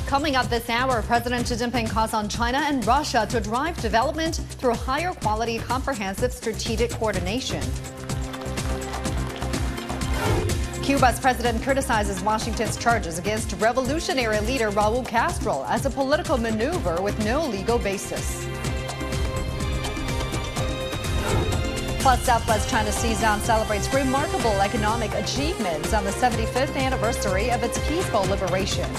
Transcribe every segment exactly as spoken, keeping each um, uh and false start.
Coming up this hour, President Xi Jinping calls on China and Russia to drive development through higher quality, comprehensive strategic coordination. Cuba's president criticizes Washington's charges against revolutionary leader Raul Castro as a political maneuver with no legal basis. Plus, Southwest China Xizang celebrates remarkable economic achievements on the seventy-fifth anniversary of its peaceful liberation.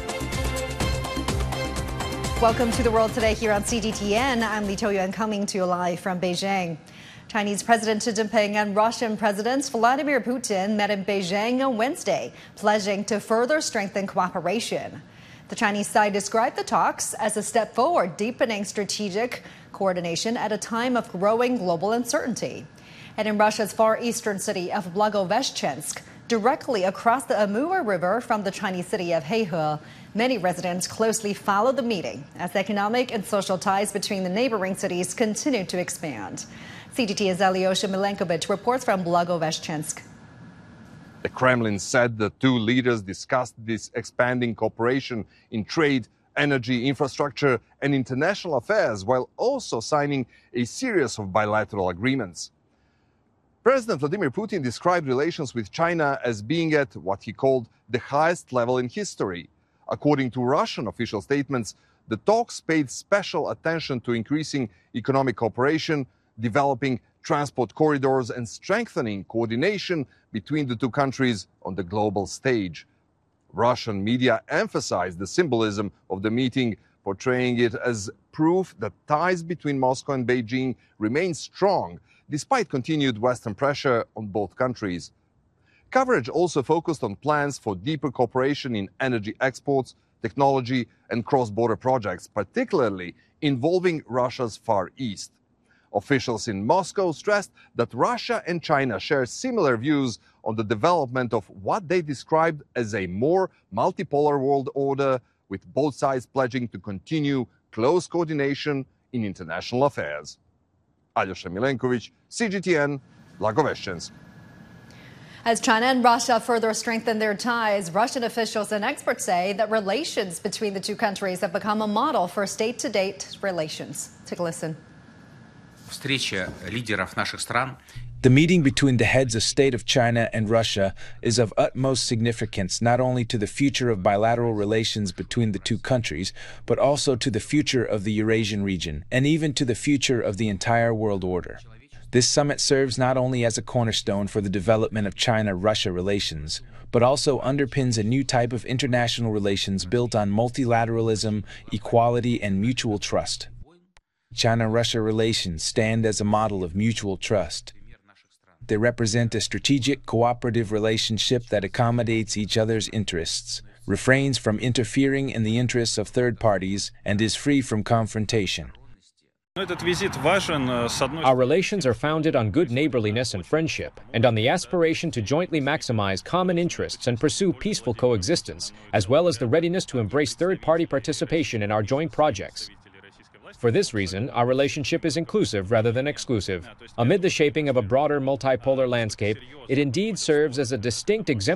Welcome to The World Today here on C G T N. I'm Li Touyuan coming to you live from Beijing. Chinese President Xi Jinping and Russian President Vladimir Putin met in Beijing on Wednesday, pledging to further strengthen cooperation. The Chinese side described the talks as a step forward, deepening strategic coordination at a time of growing global uncertainty. And in Russia's far eastern city of Blagoveshchensk, directly across the Amur River from the Chinese city of Heihe, many residents closely followed the meeting as economic and social ties between the neighboring cities continue to expand. C G T N's Alyosha Milenkovich reports from Blagoveshchensk. The Kremlin said the two leaders discussed this expanding cooperation in trade, energy, infrastructure, and international affairs, while also signing a series of bilateral agreements. President Vladimir Putin described relations with China as being at what he called the highest level in history. According to Russian official statements, the talks paid special attention to increasing economic cooperation, developing transport corridors, and strengthening coordination between the two countries on the global stage. Russian media emphasized the symbolism of the meeting, portraying it as proof that ties between Moscow and Beijing remain strong, despite continued Western pressure on both countries. Coverage also focused on plans for deeper cooperation in energy exports, technology, and cross-border projects, particularly involving Russia's Far East. Officials in Moscow stressed that Russia and China share similar views on the development of what they described as a more multipolar world order, with both sides pledging to continue close coordination in international affairs. Alyosha Milenkovich, C G T N, Blagoveshchensk. As China and Russia further strengthen their ties, Russian officials and experts say that relations between the two countries have become a model for state-to-state relations. Take a listen. The meeting between the heads of state of China and Russia is of utmost significance not only to the future of bilateral relations between the two countries, but also to the future of the Eurasian region, and even to the future of the entire world order. This summit serves not only as a cornerstone for the development of China-Russia relations, but also underpins a new type of international relations built on multilateralism, equality, and mutual trust. China-Russia relations stand as a model of mutual trust. They represent a strategic, cooperative relationship that accommodates each other's interests, refrains from interfering in the interests of third parties, and is free from confrontation. Our relations are founded on good neighborliness and friendship, and on the aspiration to jointly maximize common interests and pursue peaceful coexistence, as well as the readiness to embrace third-party participation in our joint projects. For this reason, our relationship is inclusive rather than exclusive. Amid the shaping of a broader multipolar landscape, it indeed serves as a distinct exemplar